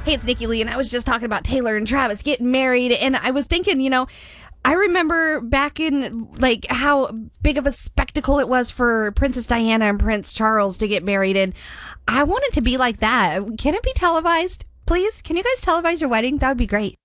Hey, it's Nikki Lee, and I was just talking about Taylor and Travis getting married, and I was thinking, I remember back in, how big of a spectacle it was for Princess Diana and Prince Charles to get married, and I want it to be like that. Can it be televised? Please? Can you guys televise your wedding? That would be great.